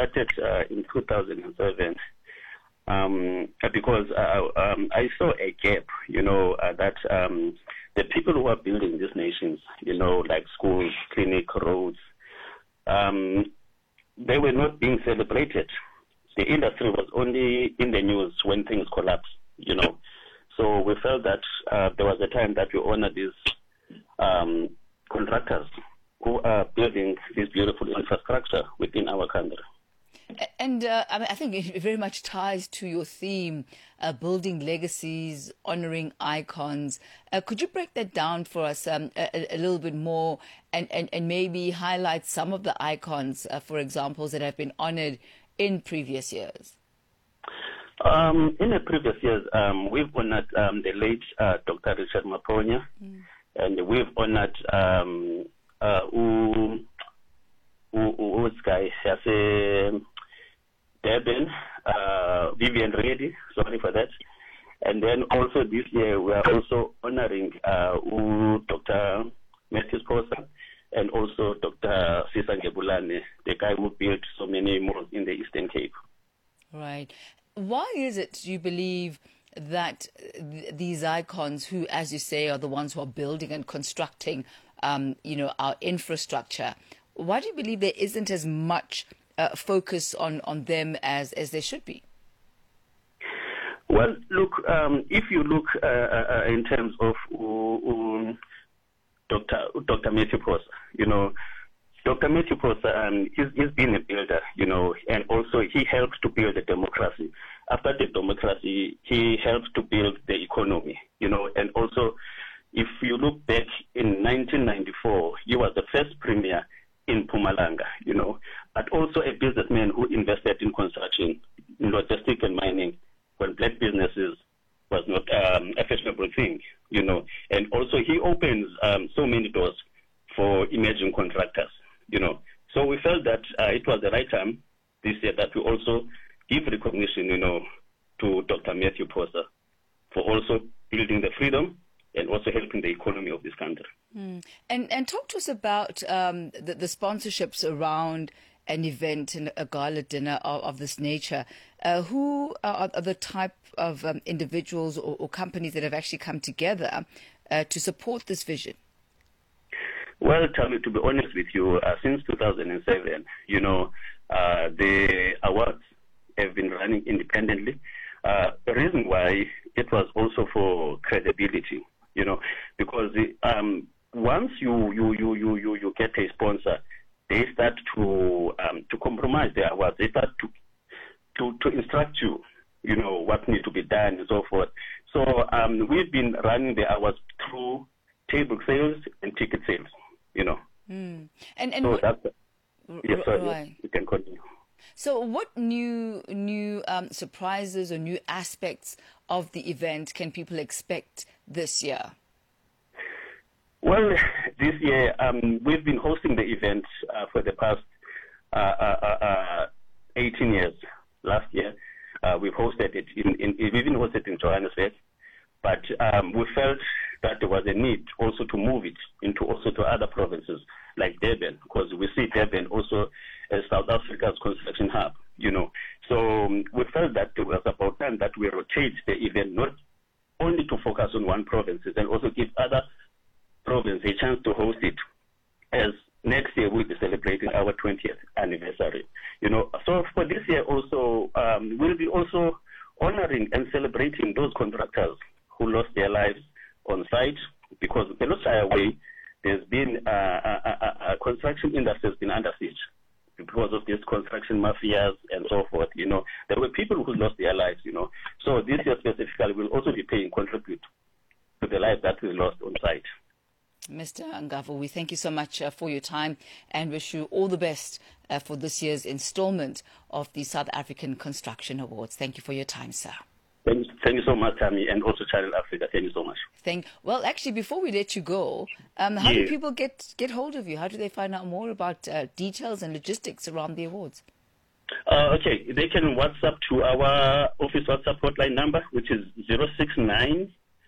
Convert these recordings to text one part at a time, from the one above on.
started in 2007 because I saw a gap, that the people who are building these nations, like schools, clinic, roads, they were not being celebrated. The industry was only in the news when things collapsed, So we felt that there was a time that we honor these contractors who are building this beautiful infrastructure within our country. And I think it very much ties to your theme, building legacies, honoring icons. Could you break that down for us a little bit more and maybe highlight some of the icons, for examples, that have been honored in previous years? In the previous years, we've honored the late Dr. Richard Maponya, and we've honored Durban, Vivian Reddy, sorry for that. And then also this year we are also honoring Dr. Matthews Posa and also Dr. Sisa Ngebulane, the guy who built so many malls in the Eastern Cape. Right. Why is it, do you believe, that these icons, who, as you say, are the ones who are building and constructing, our infrastructure, why do you believe there isn't as much focus on them as there should be? Well, look, if you look in terms of Dr. Matthew Posa, Dr. Matthew Posa, he's been a builder, and also he helped to build the democracy. After the democracy, he helped to build the economy, and also if you look back in 1994, he was the first premier in Mpumalanga, but also a businessman who invested in construction, in logistics and mining, when black businesses was not a fashionable thing, and also he opens so many doors for emerging contractors, So we felt that it was the right time this year that we also give recognition, to Dr. Matthew Posa for also building the freedom and also helping the economy of this country. And talk to us about the sponsorships around an event and a gala dinner of this nature. Who are the type of individuals or companies that have actually come together to support this vision? Well, Tammy, to be honest with you, since 2007, the awards have been running independently. The reason why it was also for credibility, because once you get a sponsor, they start to compromise the awards. They start to instruct you, what needs to be done and so forth. So we've been running the awards through table sales and ticket sales, And so that's yes, sorry, right. yes, you can continue. So what new surprises or new aspects of the event can people expect this year? Well, this year we've been hosting the event for the past 18 years. Last year we've hosted it we've even hosted in Johannesburg, but we felt that there was a need also to move it into also to other provinces like Durban, because we see Durban also as South Africa's construction hub, So we felt that it was about time that we rotate the event, not only to focus on one province, and also give other provinces a chance to host it, as next year we'll be celebrating our 20th anniversary. So for this year also, we'll be also honoring and celebrating those contractors who lost their lives on site, because we cannot shy away. There's been a construction industry has been under siege because of these construction mafias and so forth. There were people who lost their lives. So this year specifically will also be contribute to the lives that we lost on site. Mr. Ngavo, we thank you so much for your time and wish you all the best for this year's installment of the South African Construction Awards. Thank you for your time, sir. Thank you so much, Tammy, and also Channel Africa. Thank you so much. Well, actually, before we let you go, how do people get hold of you? How do they find out more about details and logistics around the awards? Okay, they can WhatsApp to our office WhatsApp hotline number, which is 069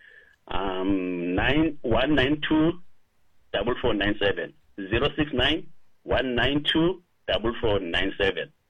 192 4497. 069 192 4497.